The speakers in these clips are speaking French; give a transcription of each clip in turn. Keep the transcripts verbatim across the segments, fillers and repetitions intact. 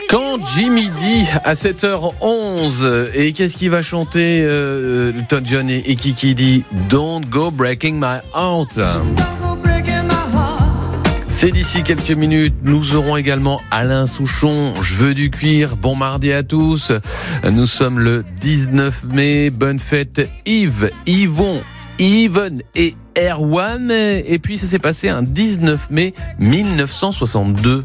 Quand Jimmy dit à sept heures onze, et qu'est-ce qu'il va chanter euh, Elton John et, et Kiki dit Don't go breaking my heart. C'est d'ici quelques minutes. Nous aurons également Alain Souchon, Je veux du cuir. Bon mardi à tous. Nous sommes le dix-neuf mai. Bonne fête Yves, Yvon, Yvonne et Erwan. Et puis ça s'est passé un dix-neuf mai mille neuf cent soixante-deux.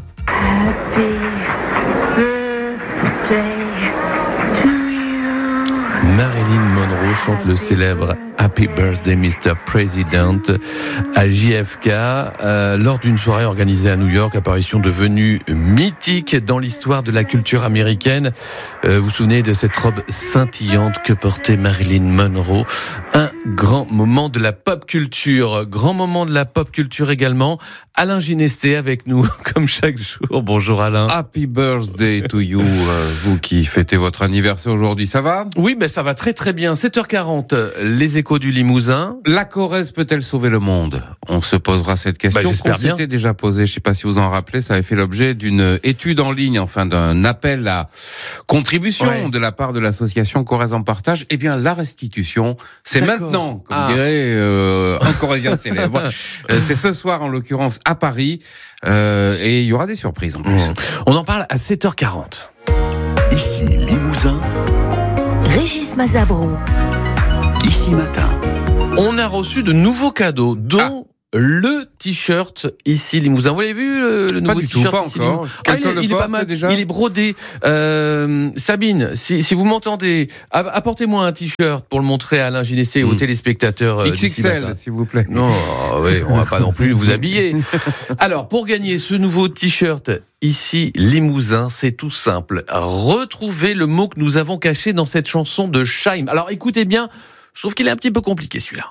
Marilyn Monroe chante le célèbre Happy Birthday mister President à J F K euh, lors d'une soirée organisée à New York, apparition devenue mythique dans l'histoire de la culture américaine. Euh, vous vous souvenez de cette robe scintillante que portait Marilyn Monroe? Un grand moment de la pop culture, grand moment de la pop culture également. Alain Ginesté avec nous, comme chaque jour. Bonjour Alain. Happy birthday to you, euh, vous qui fêtez votre anniversaire aujourd'hui, ça va? Oui, ben ça va très très bien. sept heures quarante, les échos du Limousin. La Corrèze peut-elle sauver le monde? On se posera cette question bah, j'espère qu'on s'était bien. déjà posée, je ne sais pas si vous en rappelez, ça avait fait l'objet d'une étude en ligne, enfin d'un appel à contribution ouais. de la part de l'association Corrèze en partage. Eh bien, la restitution, c'est D'accord. maintenant, comme ah. dirait euh, un Corrézien célèbre. euh, c'est ce soir, en l'occurrence, à Paris, euh, et il y aura des surprises en plus. Mmh. On en parle à sept heures quarante. Ici Limousin, Régis Mazabro. Ici Matin. On a reçu de nouveaux cadeaux, dont ah. le t-shirt Ici Limousin. Vous l'avez vu, le, le nouveau t-shirt tout, pas Ici encore. Ah, il, est, il est pas mal, déjà. Il est brodé. Euh, Sabine, si, si vous m'entendez, apportez-moi un t-shirt pour le montrer à Alain Ginesté et aux mmh. téléspectateurs. Euh, X X L, s'il vous plaît. Non, oui, on va pas non plus vous habiller. Alors, pour gagner ce nouveau t-shirt Ici Limousin, c'est tout simple. Retrouvez le mot que nous avons caché dans cette chanson de Chaim. Alors, écoutez bien, je trouve qu'il est un petit peu compliqué, celui-là.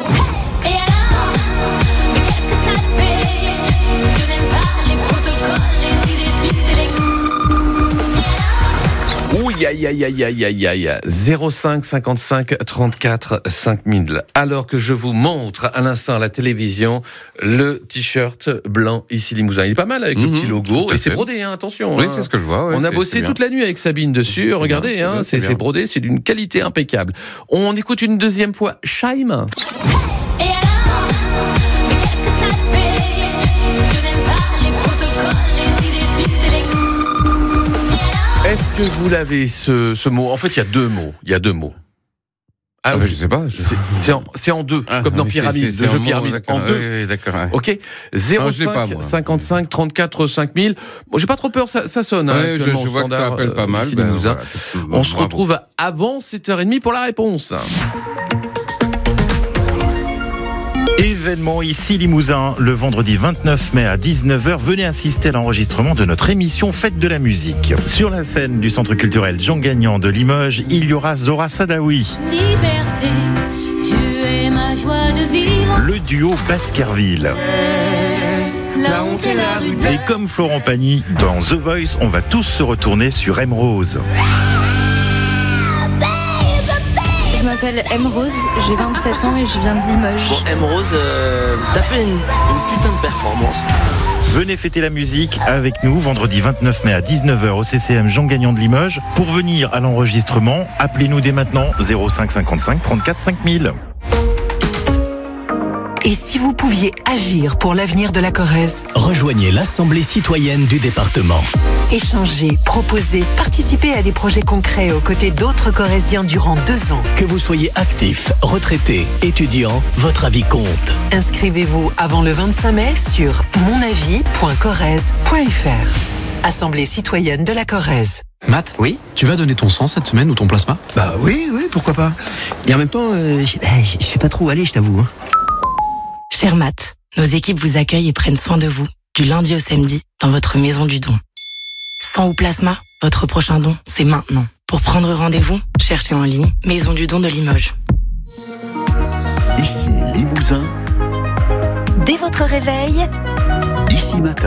Ouh, aïe, aïe, aïe, aïe, aïe, aïe, zéro cinq cinquante-cinq trente-quatre cinq mille. Alors que je vous montre à l'instant à la télévision le t-shirt blanc Ici Limousin. Il est pas mal avec mmh, le petit logo et c'est brodé, hein, attention. Oui, hein. c'est ce que je vois. Ouais, On a bossé toute la nuit avec Sabine dessus. Regardez, bien, hein, c'est, c'est, c'est brodé, c'est d'une qualité impeccable. On écoute une deuxième fois Chaim. Est-ce que vous l'avez, ce, ce mot? En fait, il y a deux mots. Il y a deux mots. Ah, ah oui, je sais pas. Je... C'est, c'est, en, c'est en deux, ah, comme dans Pyramide, le jeu en Pyramide. D'accord. En deux. Oui, oui, d'accord. Ouais. Ok. zéro cinq cinquante-cinq trente-quatre cinq mille. Bon, j'ai pas trop peur, ça, ça sonne. Ouais, hein, je, je vois que ça appelle pas mal. Ben, voilà, On bon, se bravo. retrouve avant sept heures trente pour la réponse. Événement Ici Limousin, le vendredi vingt-neuf mai à dix-neuf heures. Venez assister à l'enregistrement de notre émission Fête de la musique. Sur la scène du Centre culturel Jean Gagnon de Limoges, il y aura Zora Sadaoui. Liberté, tu es ma joie de vivre. Le duo Baskerville. La honte et la rudesse. Et comme Florent Pagny, dans The Voice, on va tous se retourner sur M Rose. Je m'appelle M Rose, j'ai vingt-sept ans et je viens de Limoges. Bon, M Rose, euh, t'as fait une, une putain de performance. Venez fêter la musique avec nous vendredi vingt-neuf mai à dix-neuf heures au C C M Jean Gagnon de Limoges. Pour venir à l'enregistrement, appelez-nous dès maintenant zéro cinq cinquante-cinq trente-quatre cinq mille. Et si vous pouviez agir pour l'avenir de la Corrèze? Rejoignez l'Assemblée citoyenne du département. Échangez, proposez, participez à des projets concrets aux côtés d'autres Corréziens durant deux ans. Que vous soyez actif, retraité, étudiant, votre avis compte. Inscrivez-vous avant le vingt-cinq mai sur monavis point corrèze point f r. Assemblée citoyenne de la Corrèze. Matt, oui, tu vas donner ton sang cette semaine ou ton plasma? Bah oui, oui, pourquoi pas. Et en même temps, euh, je, je sais pas trop où aller, je t'avoue. Hein. Cher Matt, nos équipes vous accueillent et prennent soin de vous, du lundi au samedi, dans votre maison du don. Sang ou plasma, votre prochain don, c'est maintenant. Pour prendre rendez-vous, cherchez en ligne Maison du don de Limoges. Ici Limousin. Dès votre réveil, Ici Matin.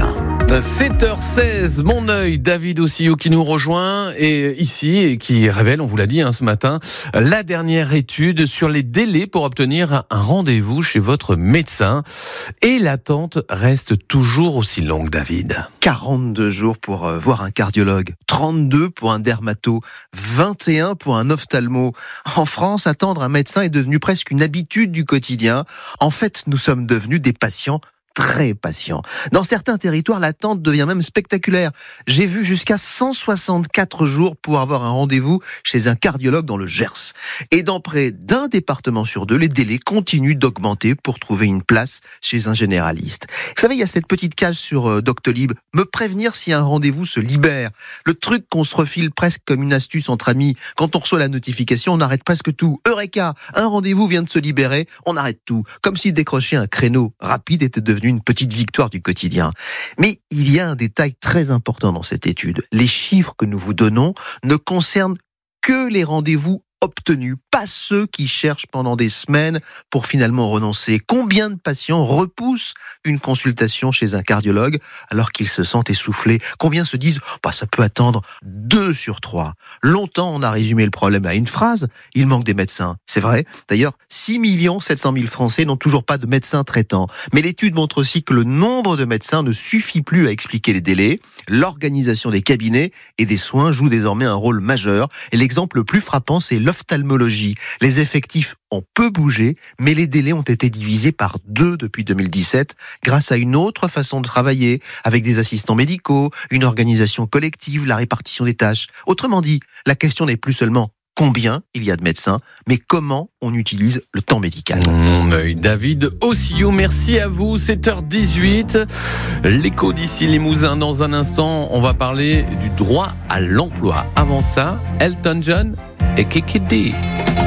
sept heures seize, mon œil, David Ossillot qui nous rejoint et ici et qui révèle, on vous l'a dit hein, ce matin, la dernière étude sur les délais pour obtenir un rendez-vous chez votre médecin. Et l'attente reste toujours aussi longue, David. quarante-deux jours pour euh, voir un cardiologue, trente-deux pour un dermato, vingt et un pour un ophtalmo. En France, attendre un médecin est devenu presque une habitude du quotidien. En fait, nous sommes devenus des patients très patient. Dans certains territoires, l'attente devient même spectaculaire. J'ai vu jusqu'à cent soixante-quatre jours pour avoir un rendez-vous chez un cardiologue dans le Gers. Et dans près d'un département sur deux, les délais continuent d'augmenter pour trouver une place chez un généraliste. Vous savez, il y a cette petite case sur euh, Doctolib, me prévenir si un rendez-vous se libère. Le truc qu'on se refile presque comme une astuce entre amis. Quand on reçoit la notification, on arrête presque tout. Eureka, un rendez-vous vient de se libérer, on arrête tout. Comme si décrocher un créneau rapide était devenu une petite victoire du quotidien. Mais il y a un détail très important dans cette étude. Les chiffres que nous vous donnons ne concernent que les rendez-vous obtenus, pas ceux qui cherchent pendant des semaines pour finalement renoncer. Combien de patients repoussent une consultation chez un cardiologue alors qu'ils se sentent essoufflés? Combien se disent bah, ça peut attendre deux sur trois? Longtemps, on a résumé le problème à une phrase, il manque des médecins. C'est vrai. D'ailleurs, six millions sept cent mille Français n'ont toujours pas de médecin traitant. Mais l'étude montre aussi que le nombre de médecins ne suffit plus à expliquer les délais. L'organisation des cabinets et des soins joue désormais un rôle majeur. Et l'exemple le plus frappant, c'est l'ophtalmologie. Les effectifs ont peu bougé, mais les délais ont été divisés par deux depuis deux mille dix-sept, grâce à une autre façon de travailler, avec des assistants médicaux, une organisation collective, la répartition des tâches. Autrement dit, la question n'est plus seulement combien il y a de médecins, mais comment on utilise le temps médical. Mon œil, David Ossillot, merci à vous. sept heures dix-huit, l'écho d'ici Limousin. Dans un instant, on va parler du droit à l'emploi. Avant ça, Elton John et Kiki D.